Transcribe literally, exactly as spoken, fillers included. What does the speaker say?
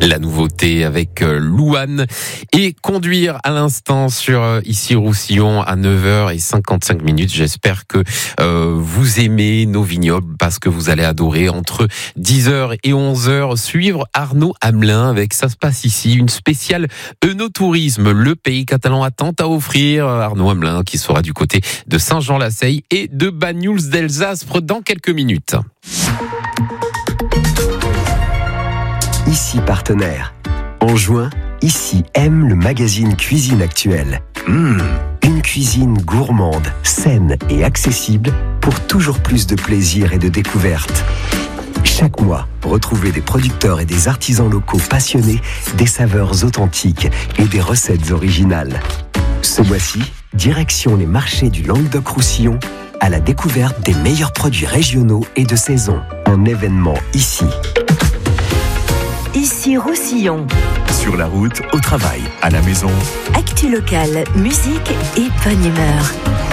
La nouveauté avec Louane et conduire à l'instant sur ici Roussillon à neuf heures cinquante-cinq minutes. J'espère que euh, vous aimez nos vignobles parce que vous allez adorer entre dix heures et onze heures suivre Arnaud Hamelin avec Ça se passe ici, une spéciale œnotourisme. Le pays catalan attend à offrir Arnaud Hamelin qui sera du côté de Saint-Jean-la-Seille et de Banyuls d'Elsace dans quelques minutes. Ici partenaire. En juin, Ici aime le magazine Cuisine Actuelle. Mmh, une cuisine gourmande, saine et accessible pour toujours plus de plaisir et de découverte. Chaque mois, retrouvez des producteurs et des artisans locaux passionnés, des saveurs authentiques et des recettes originales. Ce mois-ci, direction les marchés du Languedoc-Roussillon à la découverte des meilleurs produits régionaux et de saison. Un événement ici. Ici Roussillon. Sur la route, au travail, à la maison. Actu locale, musique et bonne humeur.